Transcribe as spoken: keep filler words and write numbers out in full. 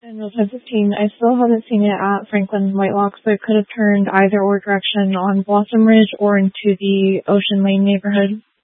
And no ten fifteen, I still haven't seen it at Franklin Whitelocks, but it could have turned either or direction on Blossom Ridge or into the Ocean Lane neighborhood.